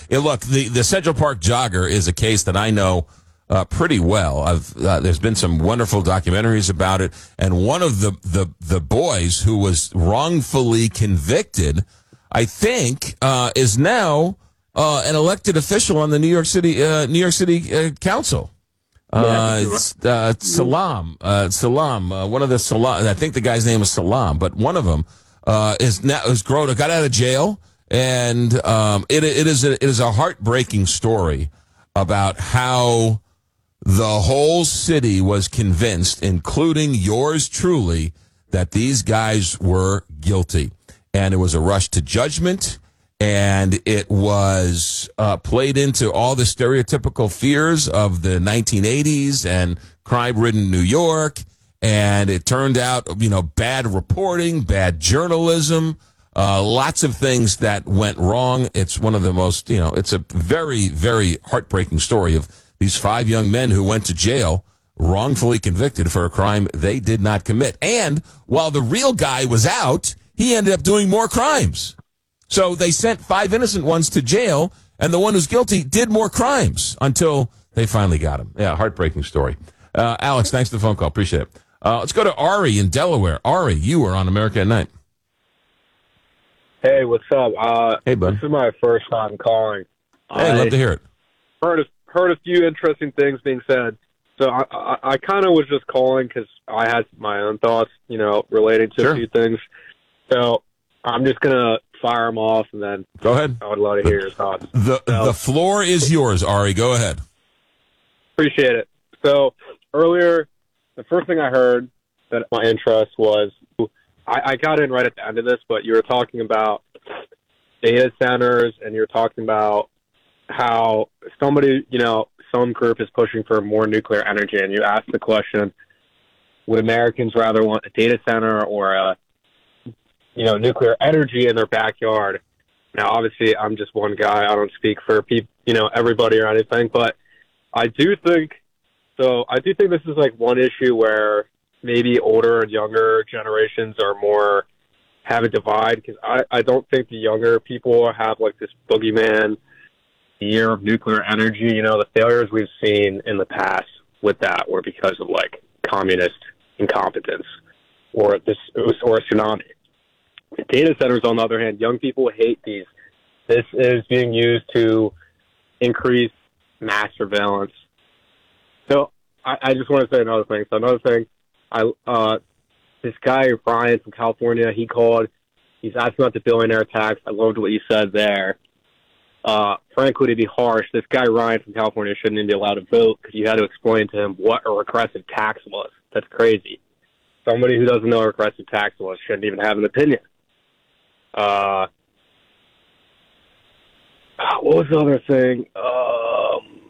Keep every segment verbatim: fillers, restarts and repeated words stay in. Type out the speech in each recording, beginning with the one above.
Yeah, look, the, the Central Park jogger is a case that I know uh, pretty well. I've uh, there's been some wonderful documentaries about it, and one of the, the, the boys who was wrongfully convicted, I think, uh, is now uh, an elected official on the New York City uh, New York City uh, Council. Uh, it's, uh, Salam, uh, Salam, uh, one of the Salam, I think the guy's name is Salam, but one of them, uh, is now, is grown, got out of jail, and, um, it, it is a, it is a heartbreaking story about how the whole city was convinced, including yours truly, that these guys were guilty. And it was a rush to judgment. And it was uh, played into all the stereotypical fears of the nineteen eighties and crime-ridden New York. And it turned out, you know, bad reporting, bad journalism, uh, lots of things that went wrong. It's one of the most, you know, it's a very, very heartbreaking story of these five young men who went to jail wrongfully convicted for a crime they did not commit. And while the real guy was out, he ended up doing more crimes. So they sent five innocent ones to jail, and the one who's guilty did more crimes until they finally got him. Yeah, heartbreaking story. Uh, Alex, thanks for the phone call. Appreciate it. Uh, let's go to Ari in Delaware. Ari, you are on America at Night. Hey, what's up? Uh, hey, bud. This is my first time calling. Hey, I'd love to hear it. Heard a, heard a few interesting things being said. So I, I, I kind of was just calling because I had my own thoughts, you know, relating to sure. a few things. So I'm just going to fire them off, and then go ahead. I would love to the, hear your thoughts. The so, the floor is yours, Ari. Go ahead. Appreciate it. So earlier, the first thing I heard that my interest was, I, I got in right at the end of this, but you were talking about data centers, and you were talking about how somebody, you know, some group is pushing for more nuclear energy, and you asked the question, would Americans rather want a data center or a you know, nuclear energy in their backyard? Now, obviously, I'm just one guy. I don't speak for people, you know, everybody or anything, but I do think, so I do think this is like one issue where maybe older and younger generations are more, have a divide, because I, I don't think the younger people have like this boogeyman year of nuclear energy. You know, the failures we've seen in the past with that were because of like communist incompetence or this, or a tsunami. Data centers, on the other hand, young people hate these. This is being used to increase mass surveillance. So I, I just want to say another thing. So another thing, I uh, this guy, Brian from California, he called. He's asking about the billionaire tax. I loved what you said there. Uh, frankly, to be harsh, this guy, Ryan from California, shouldn't even be allowed to vote because you had to explain to him what a regressive tax was. That's crazy. Somebody who doesn't know what a regressive tax was shouldn't even have an opinion. Uh, what was the other thing? Um,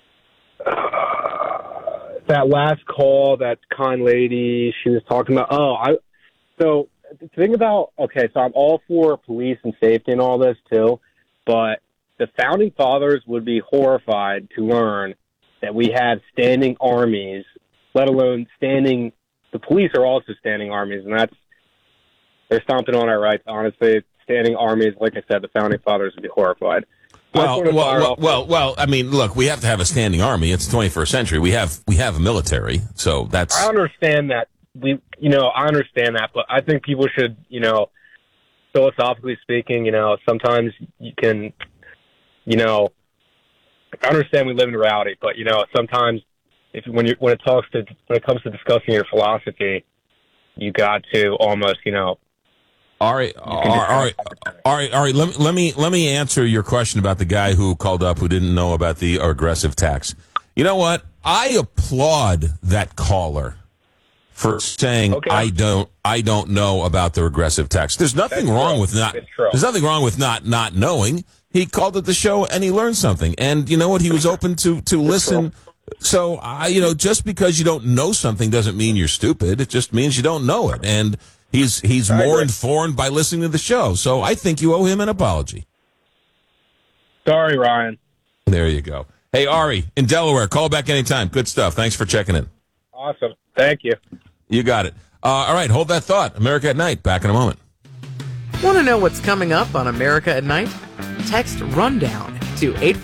uh, that last call, that kind lady, she was talking about, oh, I, so the thing about, okay, so I'm all for police and safety and all this too, but the founding fathers would be horrified to learn that we have standing armies, let alone standing, the police are also standing armies, and that's, they're stomping on our rights, honestly. Standing armies, like I said, the founding fathers would be horrified. Well, well, well, well, well, I mean, look, we have to have a standing army. It's the twenty-first century. We have we have a military, so that's. I understand that. We, you know, I understand that, but I think people should, you know, philosophically speaking, you know, sometimes you can, you know, I understand we live in reality, but you know, sometimes if when you when it talks to when it comes to discussing your philosophy, you got to almost, you know. Ari, Ari, Ari, Ari, let me, let me, let me answer your question about the guy who called up who didn't know about the aggressive tax. You know what? I applaud that caller for saying, okay. I don't, I don't know about the regressive tax. There's nothing That's wrong true. with not, there's nothing wrong with not, not knowing. He called it the show and he learned something. And you know what? He was open to, to listen. So, I, you know, just because you don't know something doesn't mean you're stupid. It just means you don't know it. And He's he's more informed by listening to the show, so I think you owe him an apology. Sorry, Ryan. There you go. Hey, Ari, in Delaware, call back anytime. Good stuff. Thanks for checking in. Awesome. Thank you. You got it. Uh, all right, hold that thought. America at Night, back in a moment. Want to know what's coming up on America at Night? Text RUNDOWN to eight